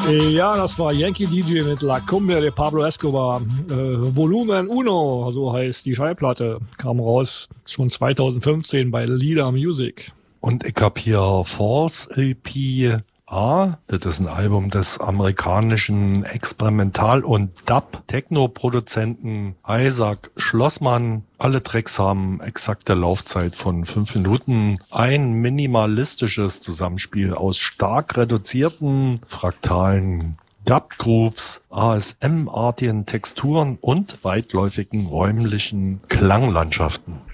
Ja, das war Yankee DJ mit La Cumbia de Pablo Escobar. Volumen Uno, so heißt die Schallplatte, kam raus schon 2015 bei Leader Music. Und ich hab hier False LP A, das ist ein Album des amerikanischen Experimental- und Dub-Techno-Produzenten Isaac Schlossmann. Alle Tracks haben exakte Laufzeit von 5 Minuten. Ein minimalistisches Zusammenspiel aus stark reduzierten, fraktalen Dub-Grooves, ASM-artigen Texturen und weitläufigen räumlichen Klanglandschaften.